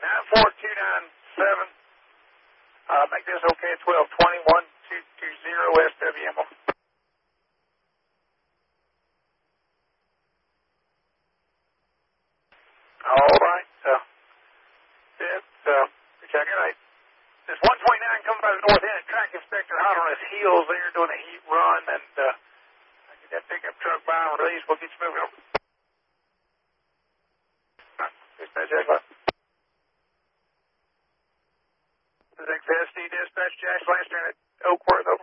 94297. Make this okay at 1220, 1220 SWMO. All right. Check it out. This 129 coming by the north end. Track inspector hot on his heels there doing a heat run, and get that pickup truck by and release. We'll get you moving over. Dispatch, this is XSD dispatch, Jack Lancer at Oakworth, over.